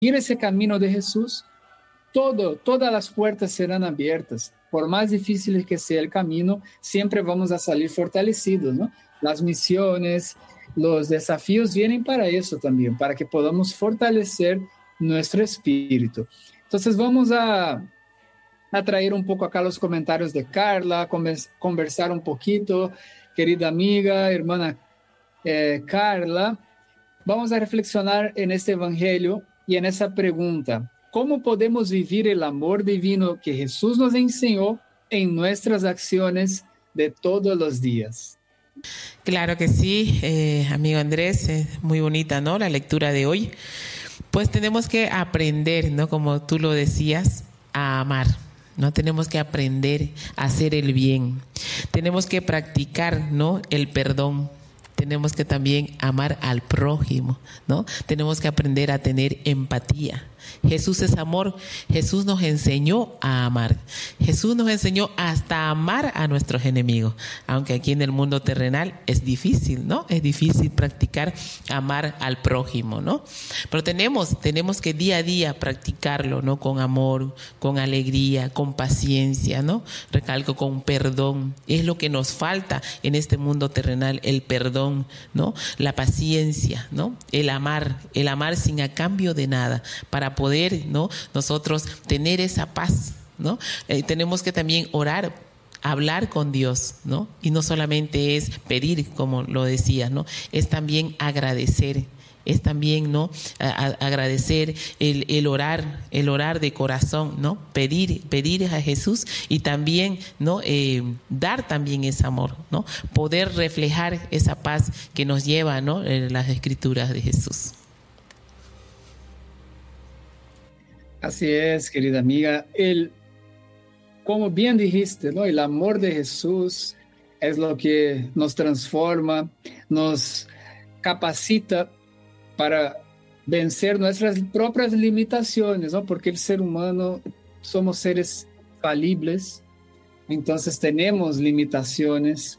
ese camino de Jesús, todas las puertas serán abiertas. Por más difícil que sea el camino, siempre vamos a salir fortalecidos, ¿no? Las misiones, los desafíos vienen para eso también, para que podamos fortalecer nuestro espíritu. Entonces vamos a traer un poco acá los comentarios de Carla, conversar un poquito, querida amiga, hermana Carla. Vamos a reflexionar en este evangelio y en esa pregunta: ¿cómo podemos vivir el amor divino que Jesús nos enseñó en nuestras acciones de todos los días? Claro que sí, amigo Andrés, muy bonita, ¿no? La lectura de hoy. Pues tenemos que aprender, ¿no? Como tú lo decías, a amar, ¿no? Tenemos que aprender a hacer el bien. Tenemos que practicar, ¿no? El perdón. Tenemos que también amar al prójimo, ¿no? Tenemos que aprender a tener empatía. Jesús es amor. Jesús nos enseñó a amar. Jesús nos enseñó hasta amar a nuestros enemigos. Aunque aquí en el mundo terrenal es difícil, ¿no? Es difícil practicar amar al prójimo, ¿no? Pero tenemos que día a día practicarlo, ¿no? Con amor, con alegría, con paciencia, ¿no? Recalco, con perdón. Es lo que nos falta en este mundo terrenal, el perdón, ¿no? La paciencia, ¿no? El amar sin a cambio de nada, para poder, ¿no? Nosotros tener esa paz, ¿no? Tenemos que también orar, hablar con Dios, ¿no? Y no solamente es pedir, como lo decías, ¿no? Es también agradecer. Es también, ¿no? Agradecer, el orar de corazón, ¿no? Pedir a Jesús y también, ¿no? Dar también ese amor, ¿no? Poder reflejar esa paz que nos lleva, ¿no? Las escrituras de Jesús. Así es, querida amiga. Como bien dijiste, ¿no? El amor de Jesús es lo que nos transforma, nos capacita para vencer nuestras propias limitaciones, ¿no? Porque el ser humano somos seres falibles, entonces tenemos limitaciones,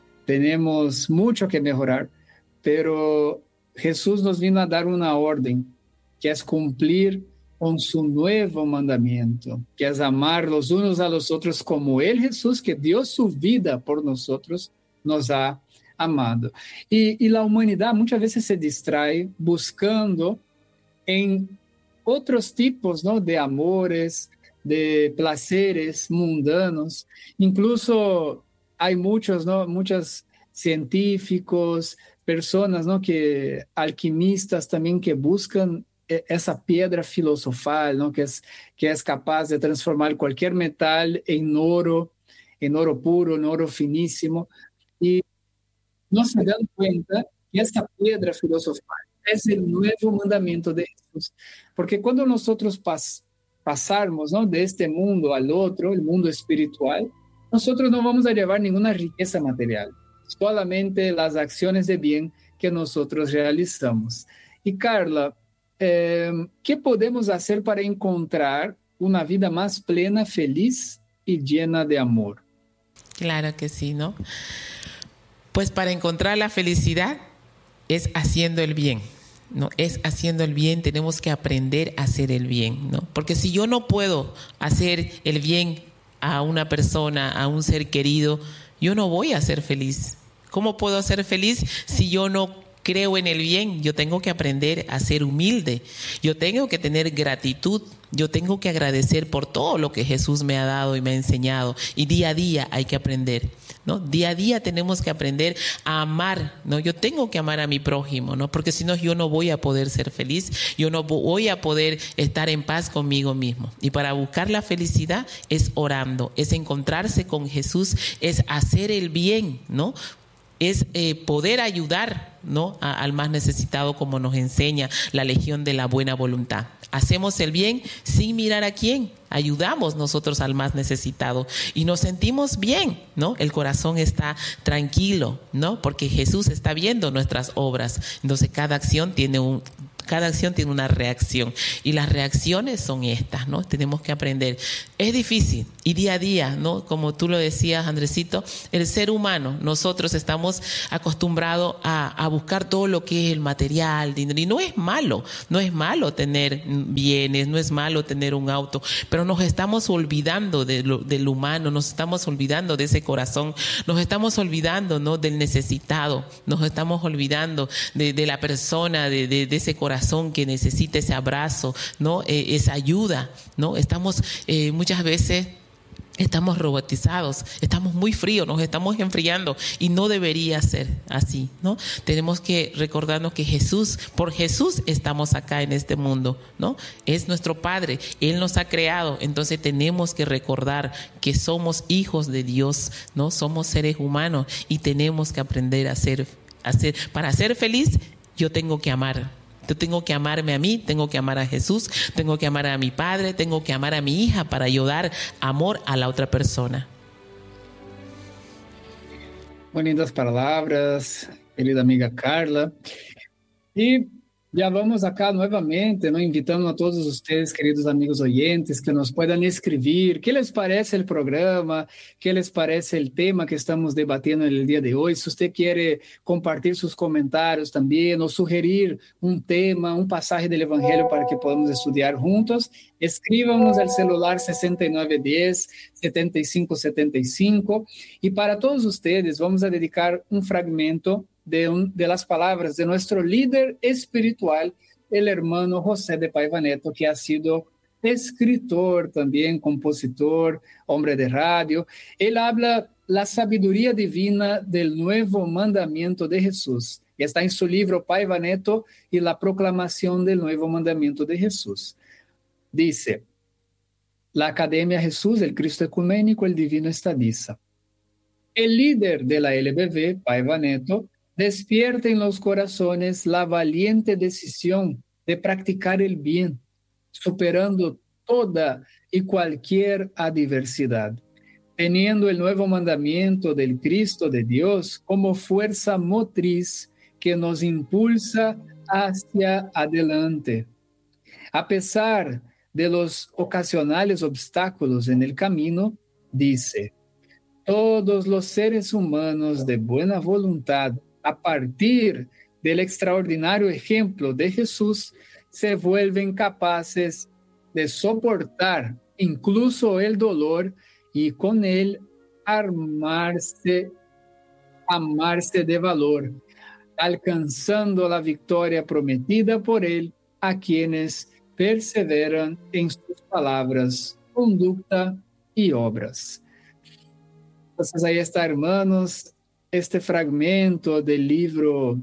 tenemos mucho que mejorar, pero Jesús nos vino a dar una orden, que es cumplir con su nuevo mandamiento, que es amar los unos a los otros como Él, Jesús, que dio su vida por nosotros, nos ha amado. Y la humanidad muchas veces se distrae buscando en otros tipos, ¿no? De amores, de placeres mundanos. Incluso hay muchos, ¿no? Muchos científicos, personas, ¿no? Alquimistas también, que buscan esa piedra filosofal, ¿no? que es capaz de transformar cualquier metal en oro puro, en oro finísimo, y no se dan cuenta que esa piedra filosofal es el nuevo mandamiento de Jesús, porque cuando nosotros pasarmos, ¿no? de este mundo al otro, el mundo espiritual, nosotros no vamos a llevar ninguna riqueza material, solamente las acciones de bien que nosotros realizamos. Y Carla, ¿qué podemos hacer para encontrar una vida más plena, feliz y llena de amor? Claro que sí, ¿no? Pues para encontrar la felicidad es haciendo el bien, ¿no? Es haciendo el bien, tenemos que aprender a hacer el bien, ¿no? Porque si yo no puedo hacer el bien a una persona, a un ser querido, yo no voy a ser feliz. ¿Cómo puedo ser feliz si yo no creo en el bien? Yo tengo que aprender a ser humilde, yo tengo que tener gratitud, yo tengo que agradecer por todo lo que Jesús me ha dado y me ha enseñado, y día a día hay que aprender, ¿no? Día a día tenemos que aprender a amar, ¿no? Yo tengo que amar a mi prójimo, ¿no? Porque si no, yo no voy a poder ser feliz, yo no voy a poder estar en paz conmigo mismo. Y para buscar la felicidad es orando, es encontrarse con Jesús, es hacer el bien, ¿no? Es poder ayudar, ¿no? Al más necesitado, como nos enseña la legión de la buena voluntad. Hacemos el bien sin mirar a quién. Ayudamos nosotros al más necesitado y nos sentimos bien, ¿no? El corazón está tranquilo, ¿no? Porque Jesús está viendo nuestras obras. Entonces cada acción tiene Cada acción tiene una reacción y las reacciones son estas, ¿no? Tenemos que aprender. Es difícil y día a día, ¿no? Como tú lo decías, Andresito, el ser humano, nosotros estamos acostumbrados a buscar todo lo que es el material, dinero, y no es malo tener bienes, no es malo tener un auto, pero nos estamos olvidando del humano, nos estamos olvidando de ese corazón, nos estamos olvidando, ¿no? Del necesitado, nos estamos olvidando de la persona, de ese corazón que necesita ese abrazo, ¿no? Esa ayuda, ¿no? Estamos muchas veces estamos robotizados, estamos muy fríos, nos estamos enfriando y no debería ser así, ¿no? Tenemos que recordarnos que por Jesús estamos acá en este mundo, ¿no? Es nuestro Padre, Él nos ha creado, entonces tenemos que recordar que somos hijos de Dios, ¿no? Somos seres humanos y tenemos que aprender para ser feliz, yo tengo que amar. Yo tengo que amarme a mí, tengo que amar a Jesús, tengo que amar a mi padre, tengo que amar a mi hija para yo dar amor a la otra persona. Bonitas palabras, querida amiga Carla. Y ya vamos acá nuevamente, ¿no? Invitando a todos ustedes, queridos amigos oyentes, que nos puedan escribir qué les parece el programa, qué les parece el tema que estamos debatiendo en el día de hoy. Si usted quiere compartir sus comentarios también o sugerir un tema, un pasaje del Evangelio para que podamos estudiar juntos, escríbanos al celular 6910-7575. Y para todos ustedes vamos a dedicar un fragmento de las palabras de nuestro líder espiritual, el hermano José de Paiva Neto, que ha sido escritor también, compositor, hombre de radio. Él habla la sabiduría divina del nuevo mandamiento de Jesús. Y está en su libro Paiva Neto y la proclamación del nuevo mandamiento de Jesús. Dice, la Academia Jesús, el Cristo Ecuménico, el Divino Estadista. El líder de la LBV, Paiva Neto, despierta en los corazones la valiente decisión de practicar el bien, superando toda y cualquier adversidad, teniendo el nuevo mandamiento del Cristo de Dios como fuerza motriz que nos impulsa hacia adelante. A pesar de los ocasionales obstáculos en el camino, dice, todos los seres humanos de buena voluntad, a partir del extraordinario ejemplo de Jesús, se vuelven capaces de soportar incluso el dolor y con él amarse de valor, alcanzando la victoria prometida por él a quienes perseveran en sus palabras, conducta y obras. Entonces ahí está, hermanos, este fragmento del libro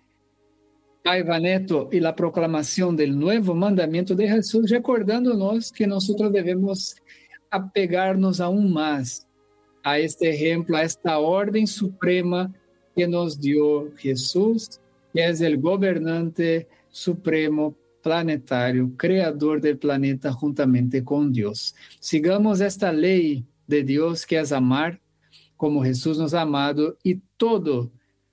Paiva Neto y la proclamación del nuevo mandamiento de Jesús, recordándonos que nosotros debemos apegarnos aún más a este ejemplo, a esta orden suprema que nos dio Jesús, que es el gobernante supremo planetario, creador del planeta juntamente con Dios. Sigamos esta ley de Dios que es amar como Jesús nos ha amado y todo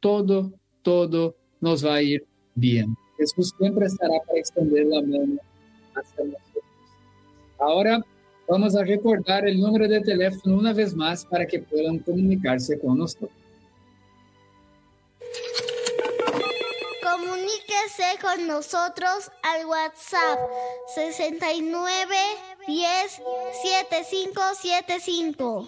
nos va a ir bien. Jesús siempre estará para extender la mano hacia nosotros. Ahora vamos a recordar el número de teléfono una vez más para que puedan comunicarse con nosotros. Comuníquese con nosotros al WhatsApp 69 10 7575.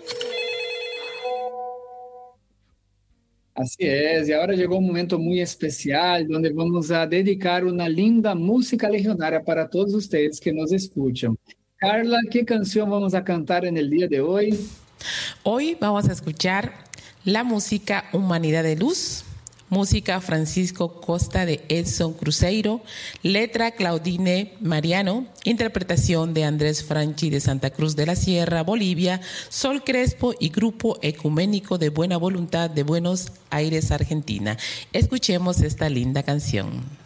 Así es, y ahora llegó un momento muy especial donde vamos a dedicar una linda música legionaria para todos ustedes que nos escuchan. Carla, ¿qué canción vamos a cantar en el día de hoy? Hoy vamos a escuchar la música Humanidad de Luz, música Francisco Costa de Edson Cruzeiro, letra Claudine Mariano, interpretación de Andrés Franchi de Santa Cruz de la Sierra, Bolivia, Sol Crespo y Grupo Ecuménico de Buena Voluntad de Buenos Aires, Argentina. Escuchemos esta linda canción.